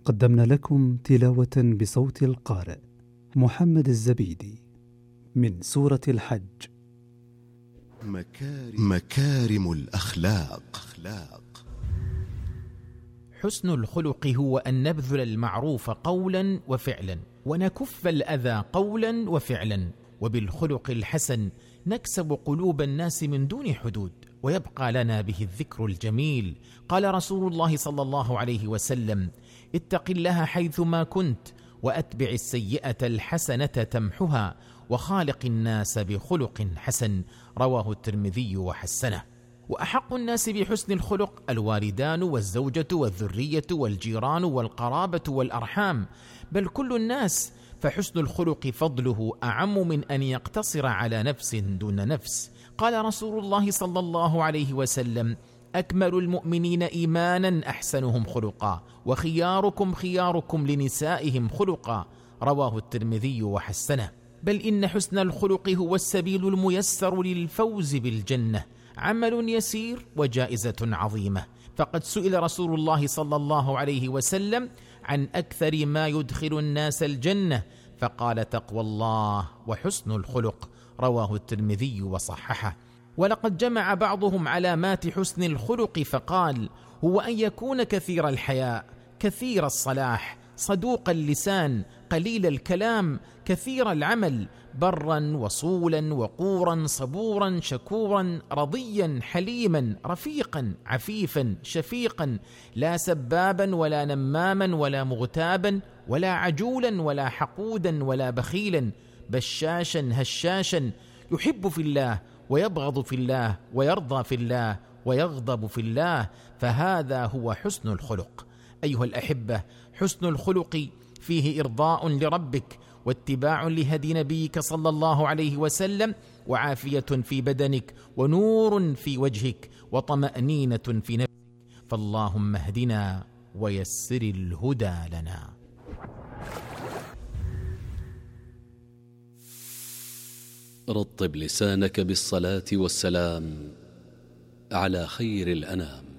قدمنا لكم تلاوة بصوت القارئ محمد الزبيدي من سورة الحج. مكارم الأخلاق. حسن الخلق هو أن نبذل المعروف قولا وفعلا، ونكف الأذى قولا وفعلا، وبالخلق الحسن نكسب قلوب الناس من دون حدود، ويبقى لنا به الذكر الجميل. قال رسول الله صلى الله عليه وسلم: اتق الله حيثما كنت، وأتبع السيئة الحسنة تمحها، وخالق الناس بخلق حسن. رواه الترمذي وحسنه. وأحق الناس بحسن الخلق الوالدان والزوجة والذرية والجيران والقرابة والأرحام، بل كل الناس، فحسن الخلق فضله أعم من أن يقتصر على نفس دون نفس. قال رسول الله صلى الله عليه وسلم: أكمل المؤمنين إيمانا أحسنهم خلقا، وخياركم خياركم لنسائهم خلقا. رواه الترمذي وحسنه. بل إن حسن الخلق هو السبيل الميسر للفوز بالجنة، عمل يسير وجائزة عظيمة. فقد سئل رسول الله صلى الله عليه وسلم عن أكثر ما يدخل الناس الجنة، فقال: تقوى الله وحسن الخلق. رواه الترمذي وصححه. ولقد جمع بعضهم علامات حسن الخلق فقال: هو أن يكون كثير الحياء، كثير الصلاح، صدوق اللسان، قليل الكلام، كثير العمل، برا وصولا وقورا، صبورا شكورا، رضيا حليما، رفيقا عفيفا شفيقا، لا سبابا ولا نماما ولا مغتابا ولا عجولا ولا حقودا ولا بخيلا، بشاشا هشاشا، يحب في الله ويبغض في الله، ويرضى في الله ويغضب في الله، فهذا هو حسن الخلق. أيها الأحبة، حسن الخلق فيه إرضاء لربك، واتباع لهدي نبيك صلى الله عليه وسلم، وعافية في بدنك، ونور في وجهك، وطمأنينة في نفسك. فاللهم اهدنا ويسر الهدى لنا. رطب لسانك بالصلاة والسلام على خير الأنام.